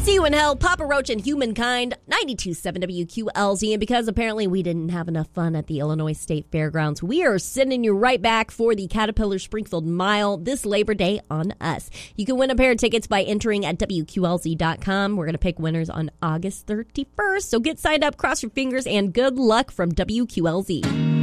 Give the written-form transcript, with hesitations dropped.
See you in hell, Papa Roach and Humankind, 92.7 WQLZ. And because apparently we didn't have enough fun at the Illinois State Fairgrounds, we are sending you right back for the Caterpillar Springfield Mile this Labor Day on us. You can win a pair of tickets by entering at WQLZ.com. We're going to pick winners on August 31st. So get signed up, cross your fingers, and good luck from WQLZ.